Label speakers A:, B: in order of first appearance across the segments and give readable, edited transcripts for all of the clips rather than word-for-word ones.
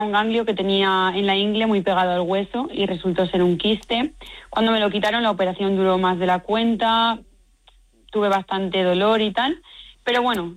A: un ganglio que tenía en la ingle muy pegado al hueso y resultó ser un quiste. Cuando me lo quitaron, la operación duró más de la cuenta, tuve bastante dolor y tal, pero bueno,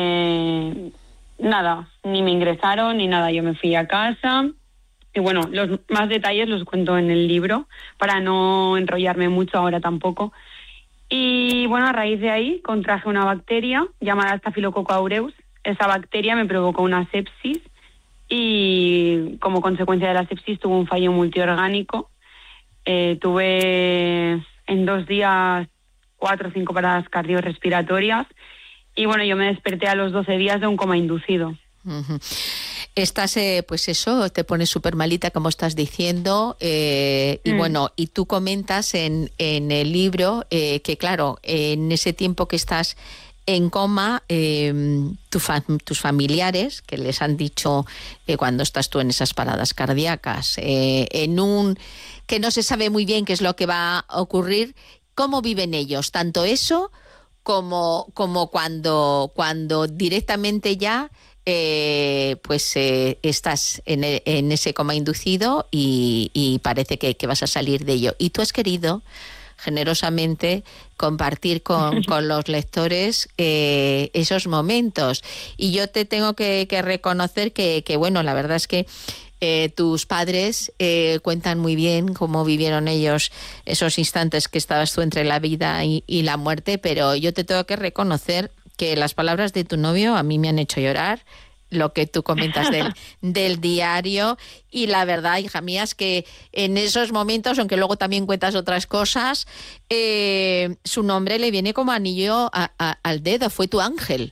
A: nada, ni me ingresaron ni nada, yo me fui a casa y bueno, los más detalles los cuento en el libro para no enrollarme mucho ahora tampoco. Y bueno, a raíz de ahí contraje una bacteria llamada Staphylococcus aureus. Esa bacteria me provocó una sepsis y como consecuencia de la sepsis tuve un fallo multiorgánico. Tuve en 2 días 4 o 5 paradas cardiorrespiratorias y bueno, yo me desperté a los 12 días de un coma inducido.
B: Uh-huh. Estás, pues eso, te pones súper malita, como estás diciendo, y bueno, y tú comentas en el libro que claro, en ese tiempo que estás en coma, tus familiares, que les han dicho cuando estás tú en esas paradas cardíacas, en un que no se sabe muy bien qué es lo que va a ocurrir, ¿cómo viven ellos? Tanto eso como cuando directamente ya estás en ese coma inducido y parece que vas a salir de ello. Y tú has querido generosamente compartir con los lectores esos momentos. Y yo te tengo que reconocer que, bueno, la verdad es que tus padres cuentan muy bien cómo vivieron ellos esos instantes que estabas tú entre la vida y la muerte, pero yo te tengo que reconocer que las palabras de tu novio a mí me han hecho llorar, lo que tú comentas del diario, y la verdad, hija mía, es que en esos momentos, aunque luego también cuentas otras cosas, su nombre le viene como anillo al dedo, fue tu ángel.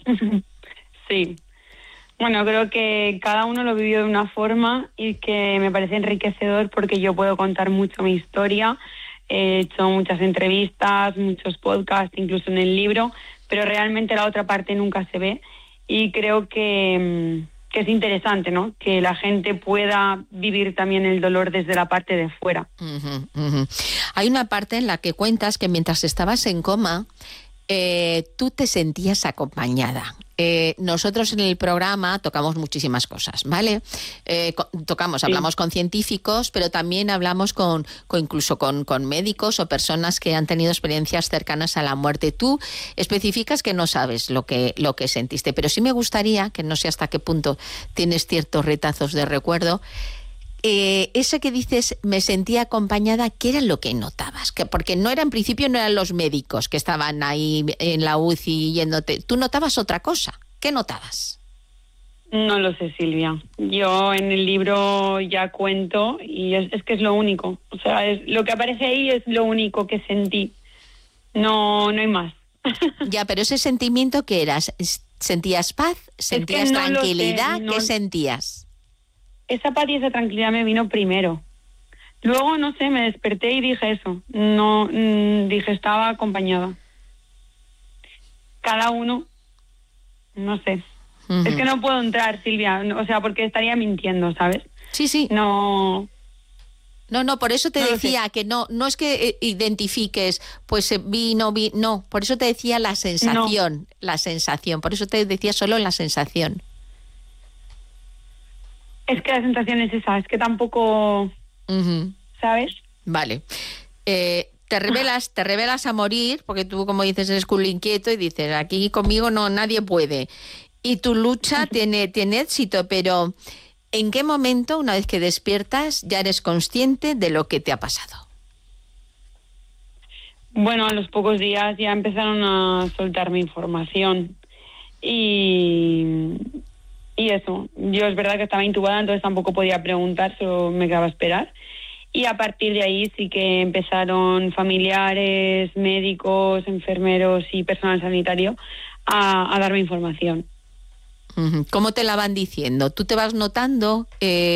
A: Sí. Bueno, creo que cada uno lo vivió de una forma y que me parece enriquecedor porque yo puedo contar mucho mi historia. He hecho muchas entrevistas, muchos podcasts, incluso en el libro, pero realmente la otra parte nunca se ve y creo que es interesante, ¿no? Que la gente pueda vivir también el dolor desde la parte de fuera.
B: Uh-huh, uh-huh. Hay una parte en la que cuentas que mientras estabas en coma, tú te sentías acompañada. Nosotros en el programa tocamos muchísimas cosas, ¿vale? Hablamos con científicos, pero también hablamos incluso con médicos o personas que han tenido experiencias cercanas a la muerte. Tú especificas que no sabes lo que sentiste, pero sí me gustaría, que no sé hasta qué punto tienes ciertos retazos de recuerdo, eso que dices, me sentía acompañada, ¿qué era lo que notabas? Porque en principio no eran los médicos que estaban ahí en la UCI yéndote. ¿Tú notabas otra cosa? ¿Qué notabas?
A: No lo sé, Silvia. Yo en el libro ya cuento y es que es lo único. O sea, lo que aparece ahí es lo único que sentí. No hay más.
B: Ya, pero ese sentimiento, ¿qué eras? ¿Sentías paz? ¿Sentías tranquilidad? ¿Qué sentías?
A: Esa paz y esa tranquilidad me vino primero. Luego, no sé, me desperté y dije eso. No, dije, estaba acompañada. Cada uno, no sé. Uh-huh. Es que no puedo entrar, Silvia, o sea, porque estaría mintiendo, ¿sabes?
B: Sí.
A: No,
B: por eso te decía que no es que identifiques, pues no, por eso te decía la sensación, por eso te decía solo la sensación.
A: Es que la sensación es esa, es que tampoco, uh-huh. ¿Sabes?
B: Vale. Te revelas a morir, porque tú, como dices, eres culo inquieto y dices, aquí conmigo no, nadie puede. Y tu lucha tiene éxito, pero ¿en qué momento, una vez que despiertas, ya eres consciente de lo que te ha pasado?
A: Bueno, a los pocos días ya empezaron a soltarme información y eso, yo es verdad que estaba intubada, entonces tampoco podía preguntar, solo me quedaba a esperar. Y a partir de ahí sí que empezaron familiares, médicos, enfermeros y personal sanitario a darme información.
B: ¿Cómo te la van diciendo? ¿Tú te vas notando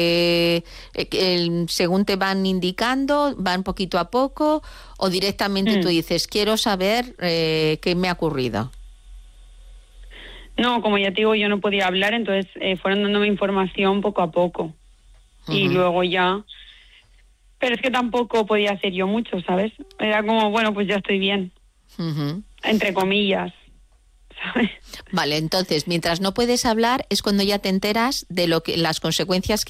B: según te van indicando, van poquito a poco o directamente tú dices, quiero saber qué me ha ocurrido?
A: No, como ya te digo, yo no podía hablar, entonces fueron dándome información poco a poco. Uh-huh. Y luego ya... Pero es que tampoco podía hacer yo mucho, ¿sabes? Era como, bueno, pues ya estoy bien. Uh-huh. Entre comillas, ¿sabes?
B: Vale, entonces, mientras no puedes hablar es cuando ya te enteras de lo que las consecuencias